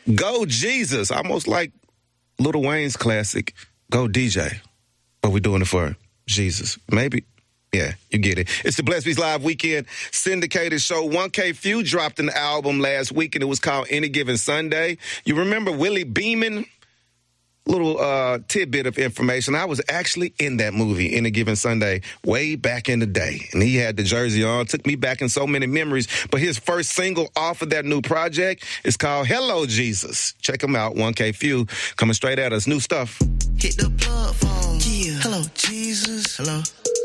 Go Jesus. Almost like Lil Wayne's classic, Go DJ. But we're doing it for Jesus. Maybe. Yeah, you get it. It's the Blessed Beats Live Weekend syndicated show. 1K Phew dropped an album last week, and it was called Any Given Sunday. You remember Willie Beeman? Little tidbit of information. I was actually in that movie, Any Given Sunday, way back in the day. And he had the jersey on. Took me back in so many memories. But his first single off of that new project is called Hello, Jesus. Check him out, 1K Phew. Coming straight at us. New stuff. Hit the plug phone. Yeah. Hello, Jesus. Hello.